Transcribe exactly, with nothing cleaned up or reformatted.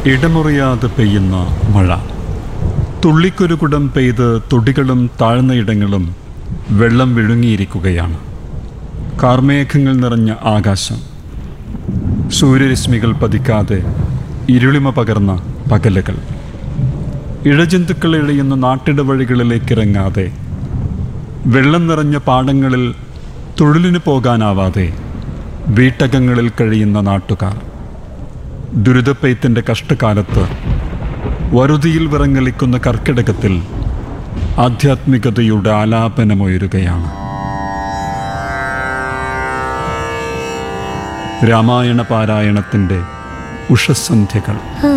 ഇടമുറിയാതെ പെയ്യുന്ന മഴ. തുള്ളിക്കൊരു കുടം പെയ്ത് തൊടികളും താഴ്ന്ന ഇടങ്ങളും വെള്ളം വിഴുങ്ങിയിരിക്കുകയാണ്. കാർമേഘങ്ങൾ നിറഞ്ഞ ആകാശം, സൂര്യരശ്മികൾ പതിക്കാതെ ഇരുളിമ പകർന്ന പകലുകൾ, ഇഴജന്തുക്കൾ ഇഴയുന്ന നാട്ടിടവഴികളിലേക്കിറങ്ങാതെ, വെള്ളം നിറഞ്ഞ പാടങ്ങളിൽ തൊഴിലിന് പോകാനാവാതെ വീട്ടകങ്ങളിൽ കഴിയുന്ന നാട്ടുകാർ, ദുരിതപ്പെയ്ത്തിൻ്റെ കഷ്ടകാലത്ത് വറുതിയിൽ വിറങ്ങലിക്കുന്ന കർക്കിടകത്തിൽ ആധ്യാത്മികതയുടെ ആലാപനമുയരുകയാണ്. രാമായണ പാരായണത്തിൻ്റെ ഉഷസന്ധ്യകൾ.